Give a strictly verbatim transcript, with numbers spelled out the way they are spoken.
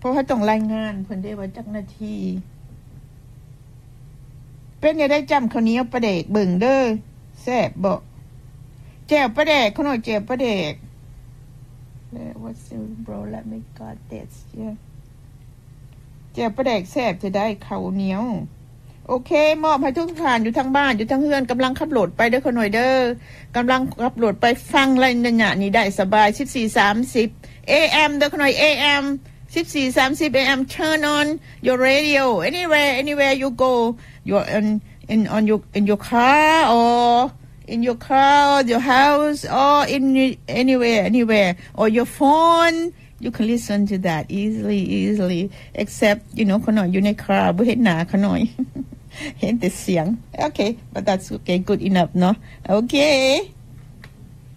ราะเขาต้องรายงานเพิ่นได้ว่าจักนาทีเป็นจะได้จำข้าวเหนียวปลาแดกเบิ่งเด้อแซ่บบ่แจ่วปลาแดกเขาหน่อยแจ่วปลาแดก What's the bro let me got this yeah แจ่วปลาแดกแซ่บจะได้ข้าวเหนียวโอเคมอบให้ทุกท่านอยู่ทางบ้านอยู่ทางเฮือนกำลังขับรถไปเด้อคนหน่อยเด้อกำลังขับรถไปฟังอะไรเนี่ยนี่ได้สบาย สิบสี่สามสิบ เอ เอ็ม เด้อคนหน่อย เอ เอ็ม สิบสี่สามสิบ เอ เอ็ม turn on your radio anywhere anywhere you go you're in in on your in your car or in your car or your house or in anywhere anywhere or your phone you can listen to that easily easily except you know คนหน่อยอยู่ใน car บ่เห็นหน้าคนหน่อยเห็นแต่เสียง okay but that's okay good enough เนาะ okay